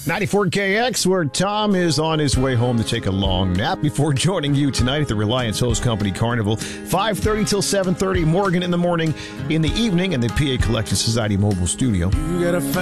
94KX, where Tom is on his way home to take a long nap before joining you tonight at the Reliance Hose Company Carnival. 5:30 till 7:30, Morgan in the morning, in the evening, in the PA Collection Society mobile studio. You gotta